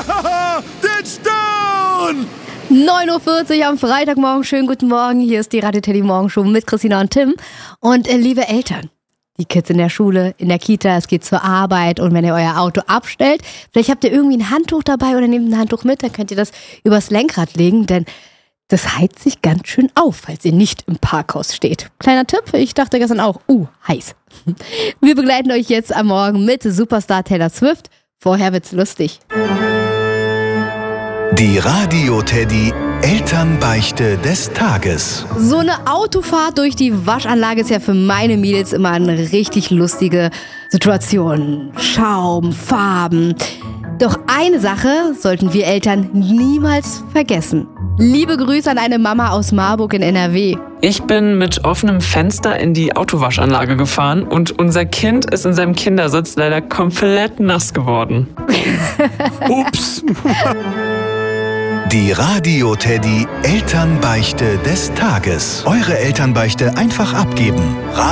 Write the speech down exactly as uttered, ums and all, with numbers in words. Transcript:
Den Stone! neun Uhr vierzig am Freitagmorgen. Schönen guten Morgen. Hier ist die Radio Teddy Morgenshow mit Christina und Tim. Und äh, liebe Eltern, die Kids in der Schule, in der Kita, es geht zur Arbeit. Und wenn ihr euer Auto abstellt, vielleicht habt ihr irgendwie ein Handtuch dabei oder nehmt ein Handtuch mit, dann könnt ihr das übers Lenkrad legen, denn das heizt sich ganz schön auf, falls ihr nicht im Parkhaus steht. Kleiner Tipp, ich dachte gestern auch, uh, heiß. Wir begleiten euch jetzt am Morgen mit Superstar Taylor Swift. Vorher wird's lustig. Die Radio Teddy Elternbeichte des Tages. So eine Autofahrt durch die Waschanlage ist ja für meine Mädels immer eine richtig lustige Situation. Schaum, Farben. Doch eine Sache sollten wir Eltern niemals vergessen. Liebe Grüße an eine Mama aus Marburg in N R W. Ich bin mit offenem Fenster in die Autowaschanlage gefahren und unser Kind ist in seinem Kindersitz leider komplett nass geworden. Ups. Die Radio Teddy Elternbeichte des Tages. Eure Elternbeichte einfach abgeben.